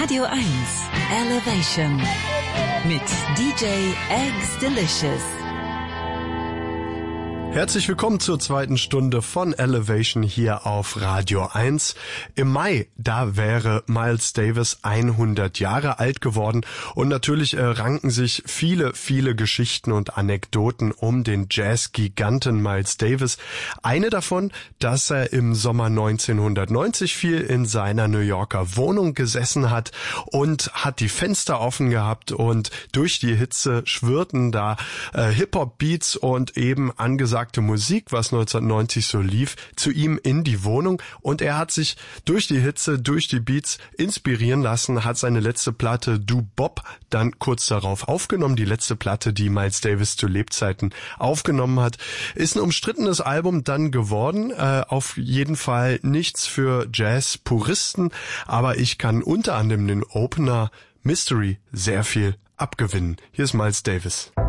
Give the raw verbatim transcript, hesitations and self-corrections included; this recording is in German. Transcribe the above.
Radio eins Elevation mit D J Eggs Delicious. Herzlich willkommen zur zweiten Stunde von Elevation hier auf Radio eins. Im Mai, da wäre Miles Davis hundert Jahre alt geworden und natürlich äh, ranken sich viele, viele Geschichten und Anekdoten um den Jazz-Giganten Miles Davis. Eine davon, dass er im Sommer neunzehnhundertneunzig viel in seiner New Yorker Wohnung gesessen hat und hat die Fenster offen gehabt und durch die Hitze schwirrten da äh, Hip-Hop-Beats und eben angesagt Musik, was neunzehnhundertneunzig so lief, zu ihm in die Wohnung und er hat sich durch die Hitze, durch die Beats inspirieren lassen, hat seine letzte Platte Du Bob dann kurz darauf aufgenommen, die letzte Platte, die Miles Davis zu Lebzeiten aufgenommen hat. Ist ein umstrittenes Album dann geworden, äh, auf jeden Fall nichts für Jazz-Puristen, aber ich kann unter anderem den Opener Mystery sehr viel abgewinnen. Hier ist Miles Davis.